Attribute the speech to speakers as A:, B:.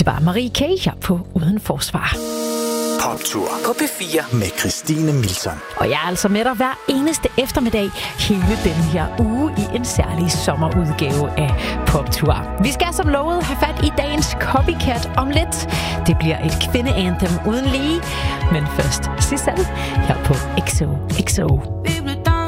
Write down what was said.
A: var Marie K. her på Uden Forsvar.
B: Poptur på P4 med Christine Milton.
A: Og jeg er altså med dig hver eneste eftermiddag hele den her uge i en særlig sommerudgave af Poptur. Vi skal som lovet have fat i dagens copycat om lidt. Det bliver et kvindeanthem uden lige. Men først Sissel her på XOXO.